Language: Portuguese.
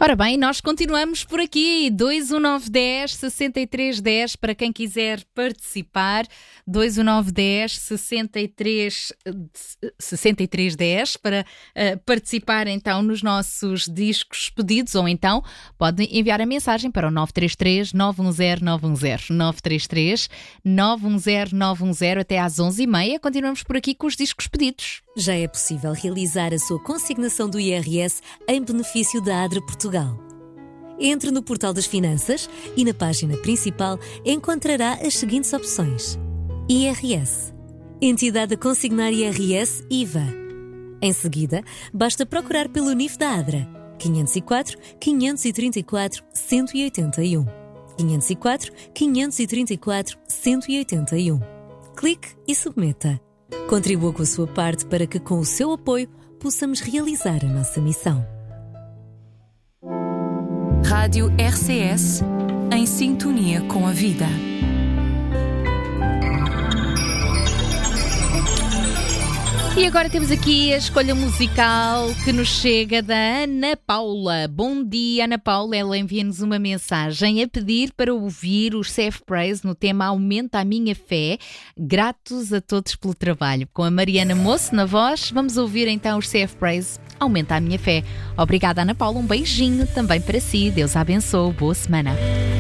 Ora bem, nós continuamos por aqui, 21910 6310 para quem quiser participar, 21910 6310 para participar então nos nossos discos pedidos, ou então podem enviar a mensagem para o 933 910 910, 933 910 910 até às 11h30. Continuamos por aqui com os discos pedidos. Já é possível realizar a sua consignação do IRS em benefício da ADRA Portugal. Entre no portal das finanças e na página principal encontrará as seguintes opções: IRS, entidade a consignar IRS IVA. Em seguida, basta procurar pelo NIF da ADRA 504 534 181. 504 534 181. Clique e submeta. Contribua com a sua parte para que, com o seu apoio, possamos realizar a nossa missão. Rádio RCS, em sintonia com a vida. E agora temos aqui a escolha musical que nos chega da Ana Paula. Bom dia, Ana Paula. Ela envia-nos uma mensagem a pedir para ouvir os Safe Praise no tema Aumenta a Minha Fé. Gratos a todos pelo trabalho. Com a Mariana Moço na voz, vamos ouvir então os Safe Praise Aumenta a Minha Fé. Obrigada, Ana Paula. Um beijinho também para si. Deus a abençoe. Boa semana.